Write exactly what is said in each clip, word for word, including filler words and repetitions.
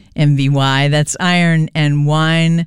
M V Y. That's Iron and Wine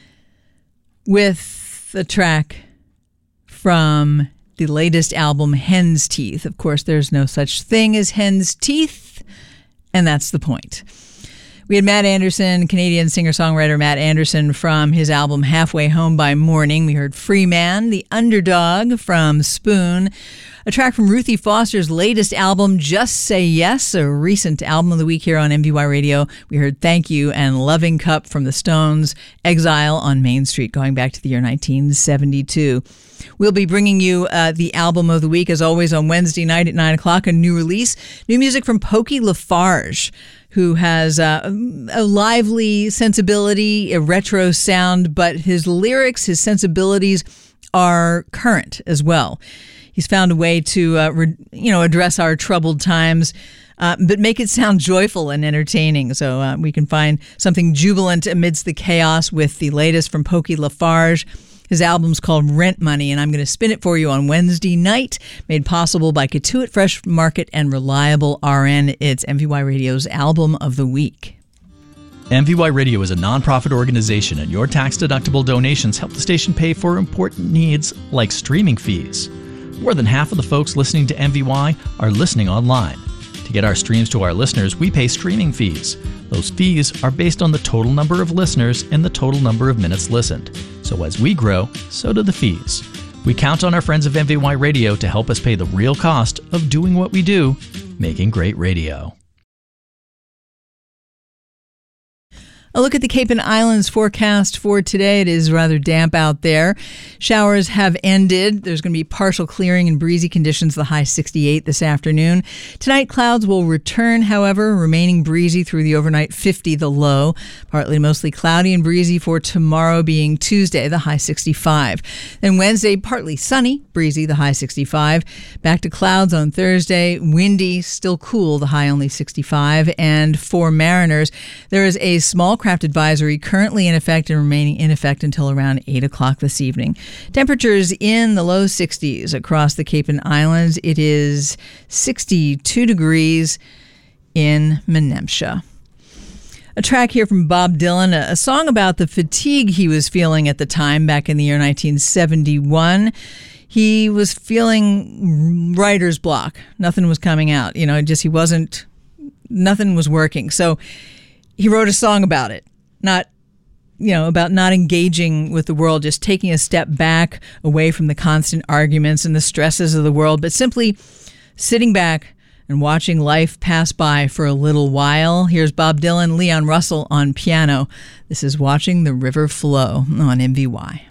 with a track from the latest album, Hen's Teeth. Of course, there's no such thing as hen's teeth, and that's the point. We had Matt Anderson, Canadian singer-songwriter Matt Anderson, from his album Halfway Home by Morning. We heard Free Man, The Underdog from Spoon, a track from Ruthie Foster's latest album, Just Say Yes, a recent album of the week here on M V Y Radio. We heard Thank You and Loving Cup from the Stones, Exile on Main Street, going back to the year nineteen seventy-two. We'll be bringing you uh, the album of the week, as always, on Wednesday night at nine o'clock, a new release, new music from Pokey Lafarge, who has uh, a lively sensibility, a retro sound, but his lyrics, his sensibilities are current as well. He's found a way to, uh, re- you know, address our troubled times, uh, but make it sound joyful and entertaining. So uh, we can find something jubilant amidst the chaos with the latest from Pokey Lafarge. His album's called Rent Money, and I'm going to spin it for you on Wednesday night, made possible by Katuitt Fresh Market and Reliable R N. It's M V Y Radio's Album of the Week. M V Y Radio is a non-profit organization, and your tax-deductible donations help the station pay for important needs like streaming fees. More than half of the folks listening to M V Y are listening online. To get our streams to our listeners, we pay streaming fees. Those fees are based on the total number of listeners and the total number of minutes listened. So as we grow, so do the fees. We count on our friends of M V Y Radio to help us pay the real cost of doing what we do, making great radio. A look at the Cape and Islands forecast for today. It is rather damp out there. Showers have ended. There's going to be partial clearing and breezy conditions, the high sixty-eight this afternoon. Tonight, clouds will return, however, remaining breezy through the overnight, fifty the low. Partly mostly cloudy and breezy for tomorrow, being Tuesday, the high sixty-five. Then Wednesday, partly sunny, breezy, the high sixty-five. Back to clouds on Thursday, windy, still cool, the high only sixty-five. And for mariners, there is a small craft advisory currently in effect and remaining in effect until around eight o'clock this evening. Temperatures in the low sixties across the Cape and Islands. It is sixty-two degrees in Menemsha. A track here from Bob Dylan, a, a song about the fatigue he was feeling at the time back in the year nineteen seventy-one. He was feeling writer's block. Nothing was coming out. You know, just he wasn't, nothing was working. So he wrote a song about it, not, you know, about not engaging with the world, just taking a step back away from the constant arguments and the stresses of the world, but simply sitting back and watching life pass by for a little while. Here's Bob Dylan, Leon Russell on piano. This is Watching the River Flow on M V Y.